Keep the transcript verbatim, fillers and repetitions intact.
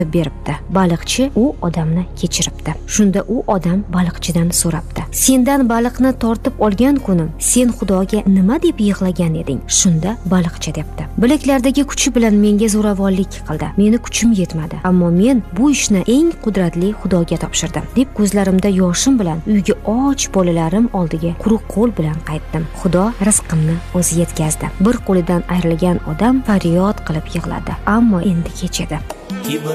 beribdi. Baliqchi u odamni kechiribdi. Shunda u odam baliqchidan so'rabdi: "Sendan baliqni tortib olgan kunim, sen Xudoga nima deb yig'lagan eding?" Shunda baliqchi debdi: "Bilaklardagi kuchi bilan menga zo'ravonlik qildi. Meni kuchim yetmadi, ammo men bu ishni eng qudratli Xudoga topshirdim" deb ko'zlarimda yoshim bilan uyga och bolalarim oldiga quruq qo'l bilan qaytdim. Xudo rizqimni o'zi yetkazdi. Bir qo'lidan ayrilgan odam faryod qilib yig'ladi, ammo endi kechadi.